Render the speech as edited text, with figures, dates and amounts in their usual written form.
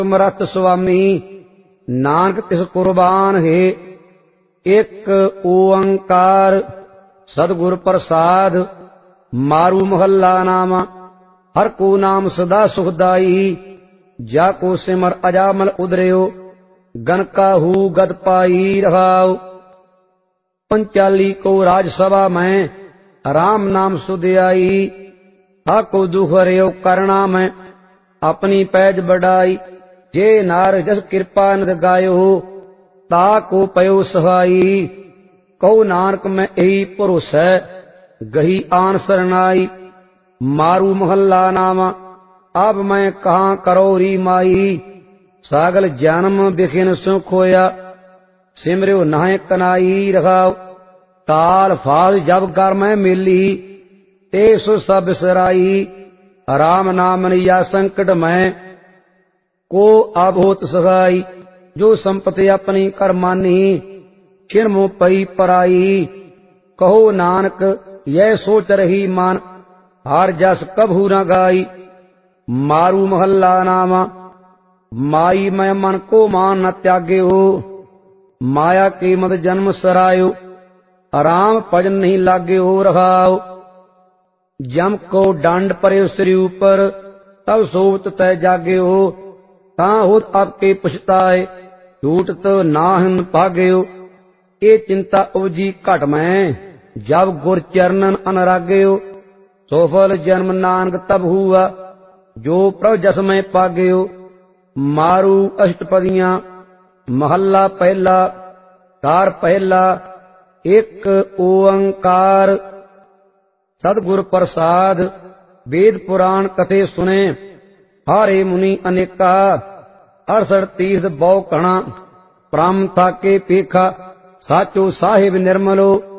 ਸਮਰੱਥ ਸੁਆਮੀ ਨਾਨਕ ਤਿਸ ਕੁਰਬਾਨ ਹੈ। ਇੱਕ ਓੰਕਾਰ ਸਤਿਗੁਰ ਪ੍ਰਸਾਦ। ਮਾਰੂ ਮਹੱਲਾ ਨਾਮਾ। ਹਰ ਕੋ ਨਾਮ ਸਦਾ ਸੁਖਦਾਈ। ਜਾ ਕੋ ਸਿਮਰ ਅਜਾਮਲ ਉਦਰਿਓ। ਗਨ ਕਾਹੂ ਗਦ ਪਾਈ ਰਹਾਉ। पंचाली को राजसभा में राम नाम सुधियाई। आको दुख हरियो करना में अपनी पैज बढ़ाई। जे नार जस कृपा नद गायो ताको पयो सहाई। कहो नानक में यही भरोसा गही आन सरनाई। मारू महल्ला नामा। अब मैं कहाँ करो री माई। सागल जन्म बिखिन सुख होया। सिमरियो नाहे कनाई रखाओ। ताल फाल जब कर मैं मिली ते सो सब बिसराई। राम नाम या संकट में को आभूत सहाई। जो संपत्ति अपनी कर मानी छिन मुँह पई पराई। कहो नानक यह सोच रही मान हार जस कभू न गाई। मारू महल्ला नामा। माई मैं मन को मान न त्यागे हो। माया की मद जन्म सरायो। आराम भजन नहीं लागे हो रहाओ। जम को डांड परे सिर ऊपर तब सोवत तय जागे हो। ता होत आपके पछताए झूठ तो नाहन भागे हो। ये चिंता उपजी घट में जब गुर चरणन अनरागे हो। सोफल जन्म नानक तब हुआ जो प्रभ जस में पागे हो। मारू अष्टपदियां महल्ला पहला। कार पहला। एक ओंकार सतगुर प्रसाद। वेद पुराण कथे सुने हारे मुनि अनेका। 68 तीर्थ बहु कणा प्राम थाके पेखा। साचो साहिब निर्मलो